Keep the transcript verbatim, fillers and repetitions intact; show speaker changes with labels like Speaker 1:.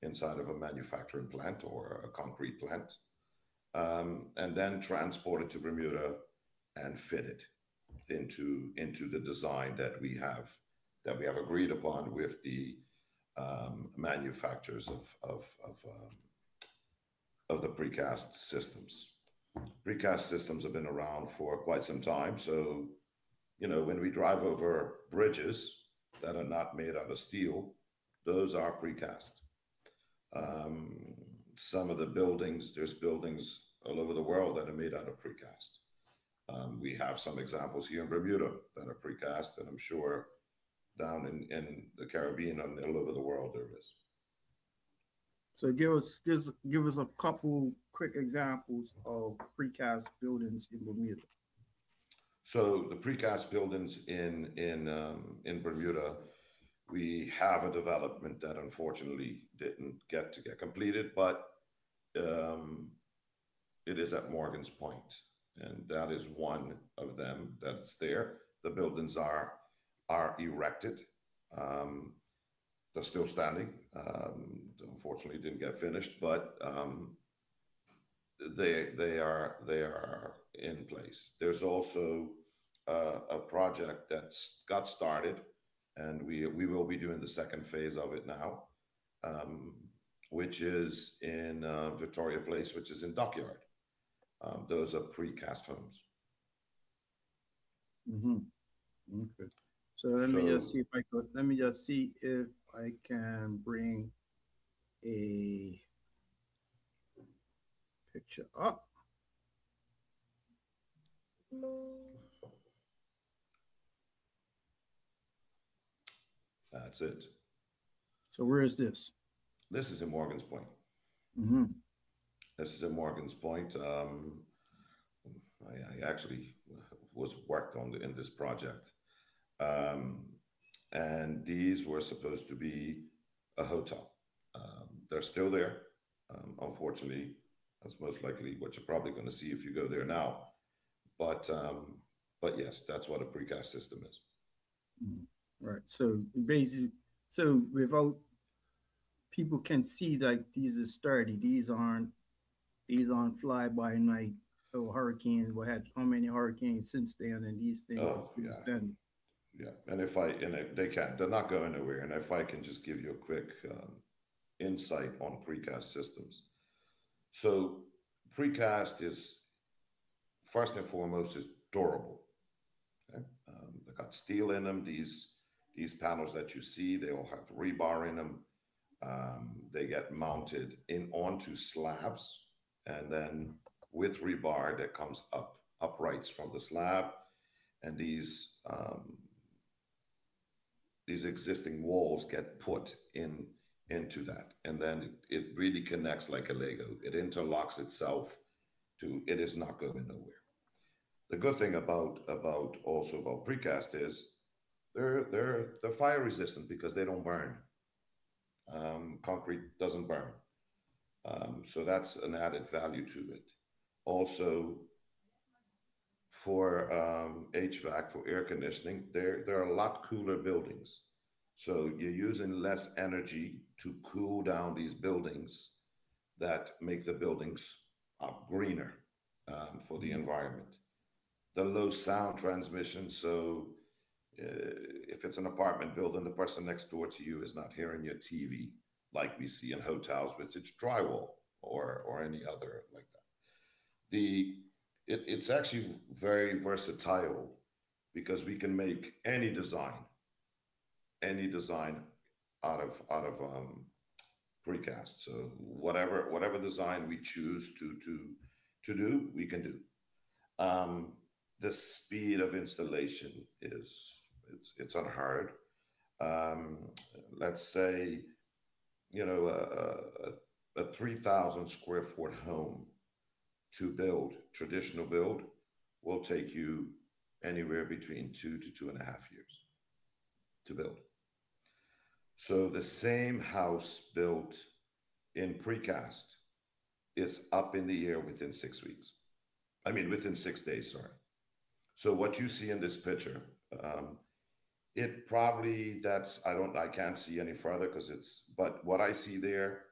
Speaker 1: inside of a manufacturing plant or a concrete plant, um, and then transported to Bermuda and fitted into into the design that we have that we have agreed upon with the um, manufacturers of of of, um, of the precast systems. Precast systems have been around for quite some time, so you know when we drive over bridges that are not made out of steel, those are precast. Um, some of the buildings, there's buildings all over the world that are made out of precast. Um, we have some examples here in Bermuda that are precast, and I'm sure down in, in the Caribbean and all over the world there is.
Speaker 2: So give us give us, give us a couple quick examples of precast buildings in Bermuda.
Speaker 1: So the precast buildings in in um, in Bermuda, we have a development that unfortunately didn't get to get completed, but um, it is at Morgan's Point, and that is one of them that's there. The buildings are are erected. Um, they're still standing. Um, unfortunately, didn't get finished, but um, they they are they are in place. There's also uh, a project that's got started, and we we will be doing the second phase of it now, um, which is in uh, Victoria Place, which is in Dockyard. Um, those are precast homes.
Speaker 2: Mm-hmm. Okay. So let me just
Speaker 1: So
Speaker 2: see if I could. Let me just see if I can bring a picture up.
Speaker 1: that's it.
Speaker 2: So where is this?
Speaker 1: This is in Morgan's Point.
Speaker 2: Mm-hmm.
Speaker 1: This is in Morgan's Point. Um, I, I actually was worked on the, in this project. Um, and these were supposed to be a hotel. Um, they're still there. Um, unfortunately, that's most likely what you're probably going to see if you go there now. But um, but yes, that's what a precast system is.
Speaker 2: Mhm. Right. So basically, so without people can see like these are sturdy. These aren't these aren't fly by night or hurricanes. We had how many hurricanes since then, and these things are
Speaker 1: Oh
Speaker 2: still
Speaker 1: yeah,
Speaker 2: standing.
Speaker 1: yeah. And if I and if they can't, they're not going anywhere. And if I can just give you a quick um, insight on precast systems, so precast is first and foremost is durable. Okay? Um, they got steel in them. These these panels that you see, they all have rebar in them. Um, they get mounted in onto slabs, and then with rebar that comes up uprights from the slab, and these um, these existing walls get put in into that, and then it, it really connects like a Lego. It interlocks itself to. It is not going nowhere. The good thing about about also about precast is they're they're they're fire resistant because they don't burn. Um, concrete doesn't burn, um, so that's an added value to it. Also, for um, H V A C, for air conditioning, there there are a lot cooler buildings, so you're using less energy to cool down these buildings that make the buildings uh, greener um, for the
Speaker 2: Mhm.
Speaker 1: environment. The low sound transmission. So uh, if it's an apartment building, the person next door to you is not hearing your T V like we see in hotels, which it's drywall or or any other like that. The it, it's actually very versatile because we can make any design, any design out of out of um, precast. So whatever whatever design we choose to to to do, we can do. Um, the speed of installation is it's it's unheard. Um, let's say you know a, a, a three thousand square foot home to build traditional build will take you anywhere between two to two and a half years to build. So the same house built in precast is up in the air within six weeks. I mean, within six days. Sorry. So what you see in this picture, um, it probably that's I don't I can't see any further because it's but what I see there